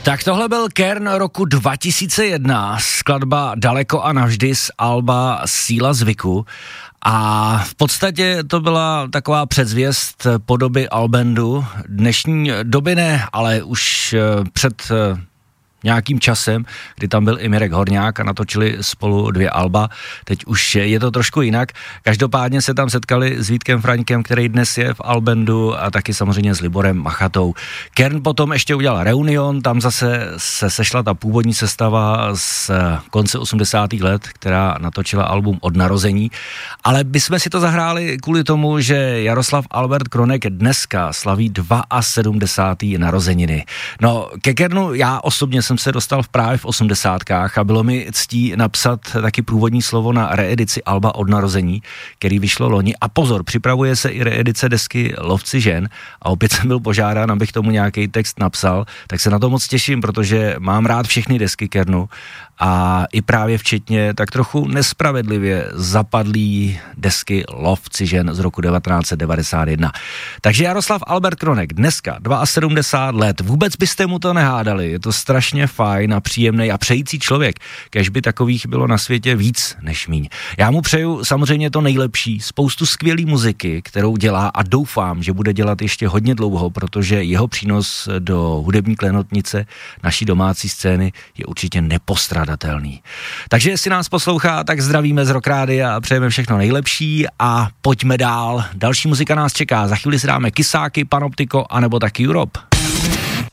Tak tohle byl Kern roku 2001, skladba Daleko a navždy z alba Síla zvyku. A v podstatě to byla taková předzvěst podoby albendu. Dnešní doby ne, ale už před nějakým časem, kdy tam byl i Mirek Horňák a natočili spolu 2 alba. Teď už je to trošku jinak. Každopádně se tam setkali s Vítkem Fraňkem, který dnes je v albendu, a taky samozřejmě s Liborem Machatou. Kern potom ještě udělal reunion, tam zase se sešla ta původní sestava z konce 80. let, která natočila album Od narození. Ale bychom si to zahráli kvůli tomu, že Jaroslav Albert Kronek dneska slaví 72. narozeniny. No, ke Kernu já osobně jsem se dostal právě v 80kách a bylo mi ctí napsat taky průvodní slovo na reedici alba Od narození, který vyšlo loni. A pozor, připravuje se i reedice desky Lovci žen a opět jsem byl požádán, abych tomu nějaký text napsal, tak se na to moc těším, protože mám rád všechny desky Kernu a i právě včetně tak trochu nespravedlivě zapadlý desky Lovci žen z roku 1991. Takže Jaroslav Albert Kronek, dneska 72 let, vůbec byste mu to nehádali, je to strašně fajn a příjemný a přející člověk, kéž by takových bylo na světě víc než míň. Já mu přeju samozřejmě to nejlepší, spoustu skvělý muziky, kterou dělá a doufám, že bude dělat ještě hodně dlouho, protože jeho přínos do hudební klenotnice naší domácí scény je určitě nepostradatelný. Takže jestli nás poslouchá, tak zdravíme z Rock Rádia a přejeme všechno nejlepší a pojďme dál. Další muzika nás čeká, za chvíli si dáme Kysáky, Panoptiko anebo taky Europe.